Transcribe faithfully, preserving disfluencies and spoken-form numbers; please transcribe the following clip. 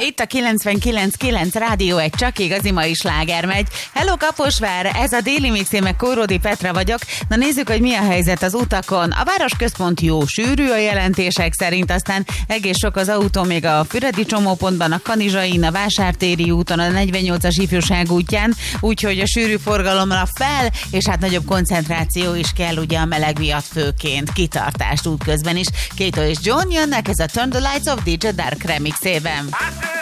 Itt a kilencvenkilenc kilenc Rádió egy csak igazi mai sláger megy. Hello Kaposvár, ez a Déli Mix, én meg Kóródi Petra vagyok. Na nézzük, hogy mi a helyzet az utakon. A városközpont jó sűrű a jelentések szerint, aztán egész sok az autó még a Füredi csomópontban, a Kanizsain, a Vásártéri úton, a negyvennyolcas ifjúság útján, úgyhogy a sűrű forgalomra fel, és hát nagyobb koncentráció is kell ugye a meleg miatt főként, kitartást útközben is. Kato és John jönnek, ez a Turn the Lights Off dé dzsé Dark remixében.